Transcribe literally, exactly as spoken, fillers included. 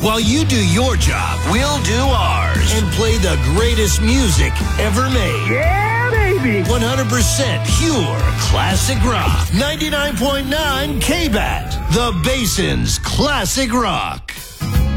While you do your job, we'll do ours and play the greatest music ever made. Yeah, baby! one hundred percent pure classic rock. ninety-nine point nine K B A T, the Basin's Classic Rock.